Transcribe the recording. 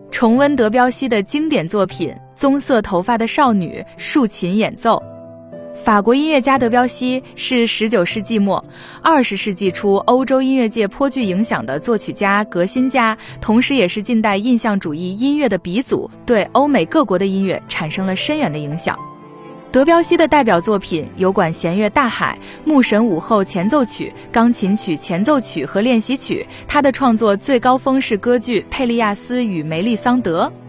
重温德彪西的经典作品《棕色头发的少女》竖琴演奏。法国音乐家德彪西是19世纪末、20世纪初欧洲音乐界颇具影响的作曲家、革新家，同时也是近代印象主义音乐的鼻祖，对欧美各国的音乐产生了深远的影响。德彪西的代表作品有管弦乐大海、牧神午后前奏曲、钢琴曲前奏曲和练习曲。他的创作最高峰是歌剧《佩利亚斯与梅利桑德》。